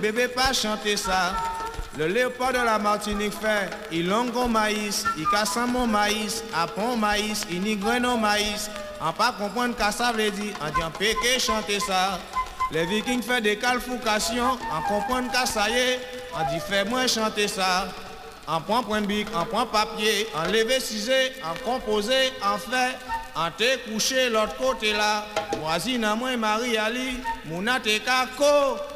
bébé pas chanter ça. Le léopard de la Martinique fait, il longo maïs, il casse mon maïs, apprend maïs, il nigre au maïs. On pas comprendre qu'à ça veut dire, on dit on peut que chanter ça. Les Vikings font des qualifications, on comprend qu'à ça y est, on dit fais-moi chanter ça. On prend point bic, on prend papier, on lève ciseaux, on compose, on fait, on te couché l'autre côté là. Voisine à moi Marie Ali, mon te kako.